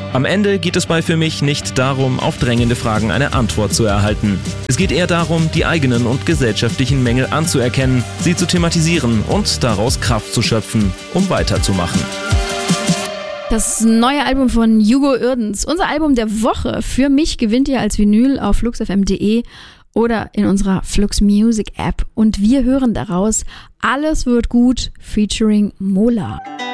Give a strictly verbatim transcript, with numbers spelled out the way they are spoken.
Am Ende geht es bei Für mich nicht darum, auf drängende Fragen eine Antwort zu erhalten. Es geht eher darum, die eigenen und gesellschaftlichen Mängel anzuerkennen, sie zu thematisieren und daraus Kraft zu schöpfen, um weiterzumachen. Das neue Album von Hugo Irdens, unser Album der Woche. Für mich gewinnt ihr als Vinyl auf flux f m punkt de oder in unserer Flux Music App. Und wir hören daraus Alles wird gut featuring Mola.